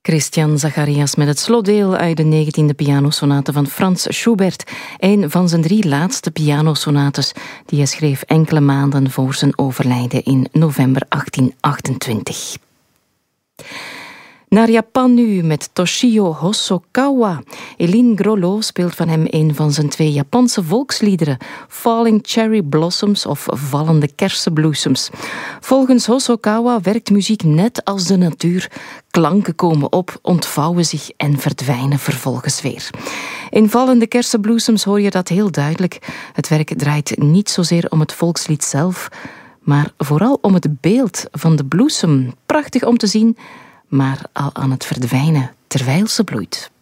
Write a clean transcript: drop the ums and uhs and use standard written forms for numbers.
Christian Zacharias met het slotdeel uit de 19e pianosonate van Frans Schubert. Een van zijn 3 laatste pianosonates die hij schreef enkele maanden voor zijn overlijden in november 1828. Naar Japan nu met Toshio Hosokawa. Eline Grollo speelt van hem een van zijn 2 Japanse volksliederen, Falling Cherry Blossoms of Vallende Kersenbloesems. Volgens Hosokawa werkt muziek net als de natuur. Klanken komen op, ontvouwen zich en verdwijnen vervolgens weer. In Vallende Kersenbloesems hoor je dat heel duidelijk. Het werk draait niet zozeer om het volkslied zelf, maar vooral om het beeld van de bloesem. Prachtig om te zien, maar al aan het verdwijnen terwijl ze bloeit.